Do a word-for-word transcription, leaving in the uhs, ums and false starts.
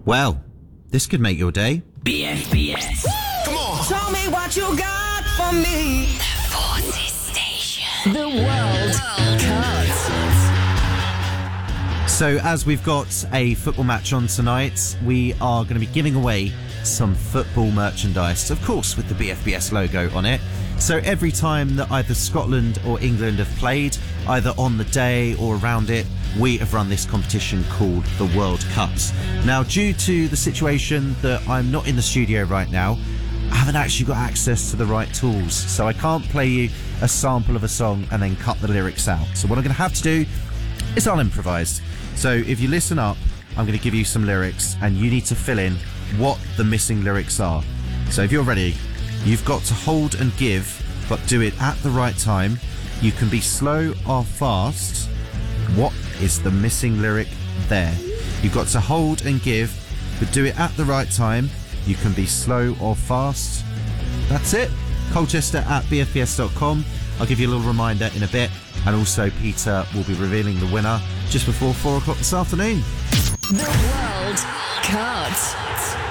Well, this could make your day. B F B S. Come on. Show me what you got for me. The Forces Station. The World Cup. So as we've got a football match on tonight, we are going to be giving away some football merchandise, of course with the B F B S logo on it. So every time that either Scotland or England have played, either on the day or around it, we have run this competition called the World Cups. Now, due to the situation that I'm not in the studio right now, I haven't actually got access to the right tools, so I can't play you a sample of a song and then cut the lyrics out. So what I'm going to have to do is I'll improvise. So if you listen up, I'm going to give you some lyrics and you need to fill in what the missing lyrics are. So if you're ready, you've got to hold and give, but do it at the right time. You can be slow or fast. What is the missing lyric there? You've got to hold and give, but do it at the right time. You can be slow or fast. That's it. Colchester at b f b s dot com. I'll give you a little reminder in a bit. And also Peter will be revealing the winner just before four o'clock this afternoon. The World Cup.